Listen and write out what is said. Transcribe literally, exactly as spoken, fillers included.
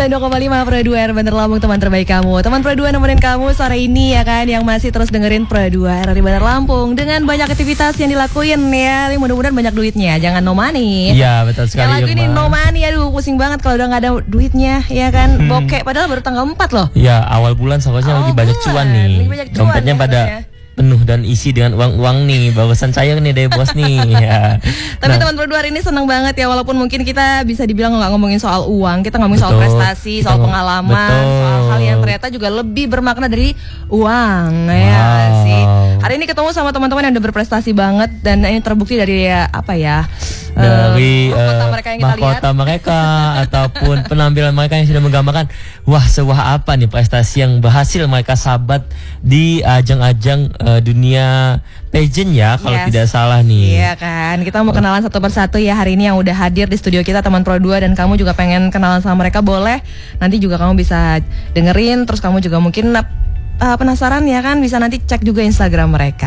sembilan puluh dua koma lima Pro dua R Bandar Lampung, teman terbaik kamu. Teman Pro dua nemenin kamu sore ini ya kan, yang masih terus dengerin Pro dua R di Bandar Lampung dengan banyak aktivitas yang dilakuin ya. Mudah-mudahan banyak duitnya, jangan no money. Iya, betul sekali. Yang lagu ini no money, aduh pusing banget kalau udah nggak ada duitnya ya kan. Hmm. Bokek padahal baru tanggal empat loh. Iya, awal bulan seharusnya lagi banyak cuan nih. Dompetnya ya, pada harusnya penuh dan isi dengan uang-uang nih, bagusan cair nih dari bos nih ya. Tapi nah, teman Pro dua hari ini senang banget ya, walaupun mungkin kita bisa dibilang nggak ngomongin soal uang, kita ngomongin betul, soal prestasi, soal pengalaman, betul, soal hal yang ternyata juga lebih bermakna dari uang. Wow. Ya sih. Hari ini ketemu sama teman-teman yang udah berprestasi banget dan ini terbukti dari ya, apa ya? Dari uh, mahkota uh, mereka yang kita mahkota lihat. mereka ataupun penampilan mereka yang sudah menggambarkan wah sebuah apa nih prestasi yang berhasil mereka sabat di ajang-ajang uh, dunia pageant ya kalau yes. tidak salah nih. Iya kan, kita mau kenalan satu persatu ya hari ini yang udah hadir di studio kita teman Pro dua, dan kamu juga pengen kenalan sama mereka boleh. Nanti juga kamu bisa dengerin, terus kamu juga mungkin uh, penasaran ya kan, bisa nanti cek juga Instagram mereka.